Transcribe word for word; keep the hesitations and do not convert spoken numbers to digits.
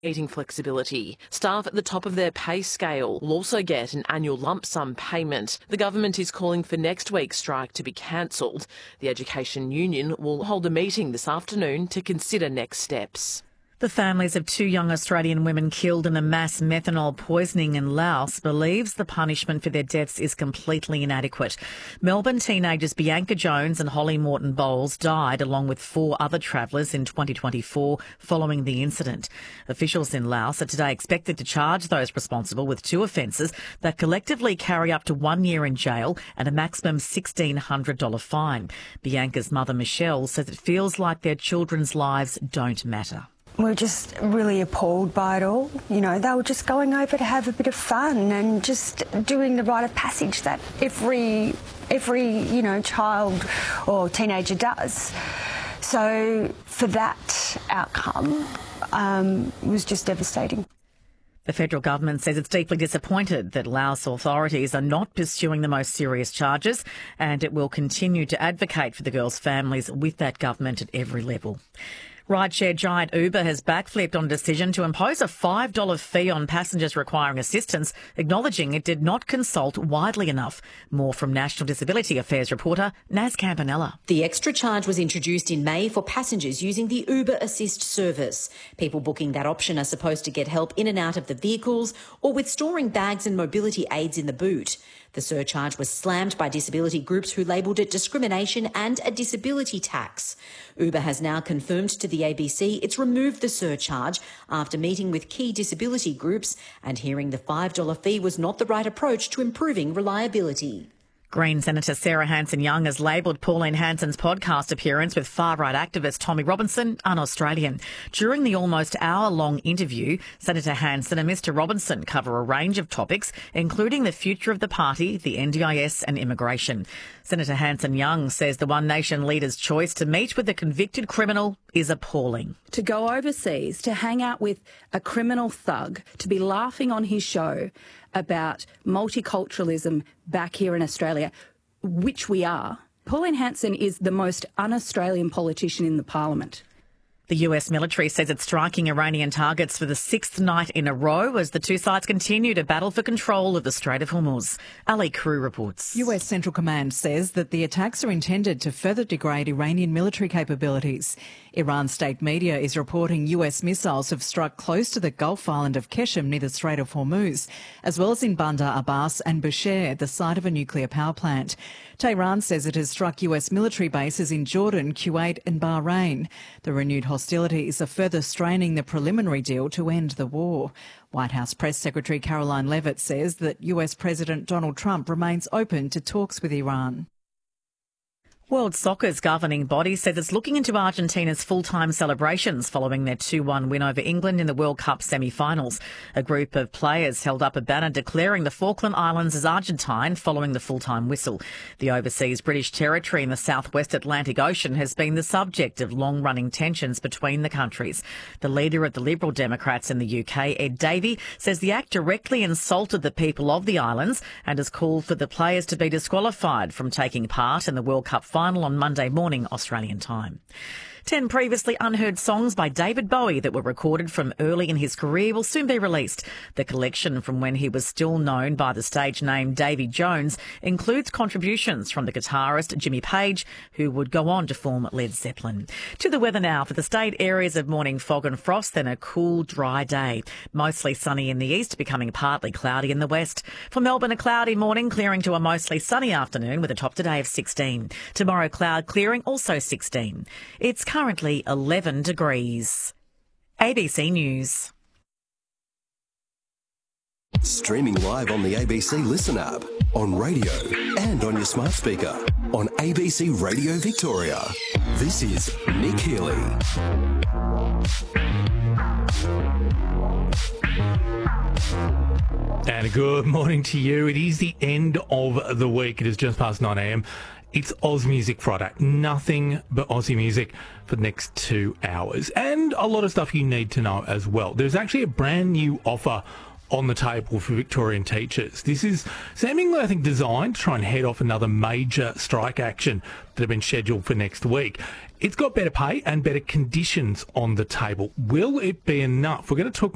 Eating flexibility. Staff at the top of their pay scale will also get an annual lump sum payment. The government is calling for next week's strike to be cancelled. The Education Union will hold a meeting this afternoon to consider next steps. The families of two young Australian women killed in a mass methanol poisoning in Laos believes the punishment for their deaths is completely inadequate. Melbourne teenagers Bianca Jones and Holly Morton Bowles died along with four other travellers in twenty twenty-four following the incident. Officials in Laos are today expected to charge those responsible with two offences that collectively carry up to one year in jail and a maximum sixteen hundred dollars fine. Bianca's mother Michelle says it feels like their children's lives don't matter. We're just really appalled by it all. You know, they were just going over to have a bit of fun and just doing the rite of passage that every, every, you know, child or teenager does. So for that outcome, um, was just devastating. The federal government says it's deeply disappointed that Laos authorities are not pursuing the most serious charges, and it will continue to advocate for the girls' families with that government at every level. Rideshare giant Uber has backflipped on a decision to impose a five dollars fee on passengers requiring assistance, acknowledging it did not consult widely enough. More from National Disability Affairs reporter Naz Campanella. The extra charge was introduced in May for passengers using the Uber Assist service. People booking that option are supposed to get help in and out of the vehicles or with storing bags and mobility aids in the boot. The surcharge was slammed by disability groups who labelled it discrimination and a disability tax. Uber has now confirmed to the A B C it's removed the surcharge after meeting with key disability groups and hearing the five dollars fee was not the right approach to improving reliability. Green Senator Sarah Hanson-Young has labelled Pauline Hanson's podcast appearance with far-right activist Tommy Robinson un-Australian. During the almost hour-long interview, Senator Hanson and Mr Robinson cover a range of topics, including the future of the party, the N D I S and immigration. Senator Hanson-Young says the One Nation leader's choice to meet with a convicted criminal is appalling. To go overseas, to hang out with a criminal thug, to be laughing on his show about multiculturalism back here in Australia, which we are. Pauline Hanson is the most un-Australian politician in the parliament. The U S military says it's striking Iranian targets for the sixth night in a row as the two sides continue to battle for control of the Strait of Hormuz. Ali Crew reports. U S Central Command says that the attacks are intended to further degrade Iranian military capabilities. Iran state media is reporting U S missiles have struck close to the Gulf island of Qeshm near the Strait of Hormuz, as well as in Bandar Abbas and Bushehr, the site of a nuclear power plant. Tehran says it has struck U S military bases in Jordan, Kuwait and Bahrain. The renewed hostilities are further straining the preliminary deal to end the war. White House Press Secretary Caroline Leavitt says that U S President Donald Trump remains open to talks with Iran. World Soccer's governing body says it's looking into Argentina's full-time celebrations following their two one win over England in the World Cup semi-finals. A group of players held up a banner declaring the Falkland Islands as Argentine following the full-time whistle. The overseas British territory in the southwest Atlantic Ocean has been the subject of long-running tensions between the countries. The leader of the Liberal Democrats in the U K, Ed Davey, says the act directly insulted the people of the islands and has called for the players to be disqualified from taking part in the World Cup final on Monday morning Australian time. Ten previously unheard songs by David Bowie that were recorded from early in his career will soon be released. The collection from when he was still known by the stage name Davy Jones includes contributions from the guitarist Jimmy Page, who would go on to form Led Zeppelin. To the weather now. For the state, areas of morning fog and frost, then a cool, dry day. Mostly sunny in the east, becoming partly cloudy in the west. For Melbourne, a cloudy morning, clearing to a mostly sunny afternoon with a top today of sixteen. Tomorrow, cloud clearing, also sixteen. It's currently eleven degrees. A B C News. Streaming live on the A B C Listen app, on radio and on your smart speaker, on A B C Radio Victoria. This is Nick Healy. And a good morning to you. It is the end of the week. It is just past nine a m. It's Oz Music Friday. Nothing but Aussie music for the next two hours. And a lot of stuff you need to know as well. There's actually a brand new offer on the table for Victorian teachers. This is seemingly, I think, designed to try and head off another major strike action that have been scheduled for next week. It's got better pay and better conditions on the table. Will it be enough? We're going to talk